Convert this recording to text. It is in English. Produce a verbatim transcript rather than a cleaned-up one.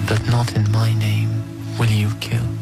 but not in my name will you kill.